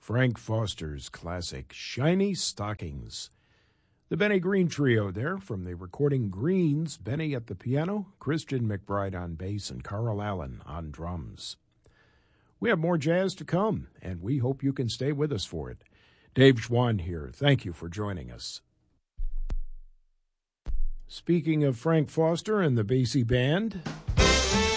Frank Foster's classic Shiny Stockings. The Benny Green Trio there from the recording Greens, Benny at the piano, Christian McBride on bass, and Carl Allen on drums. We have more jazz to come, and we hope you can stay with us for it. Dave Schwann here. Thank you for joining us. Speaking of Frank Foster and the Basie Band,